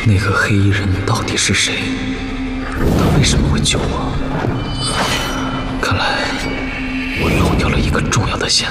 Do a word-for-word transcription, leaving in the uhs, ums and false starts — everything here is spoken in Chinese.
那个黑衣人到底是谁？他为什么会救我？看来我漏掉了一个重要的线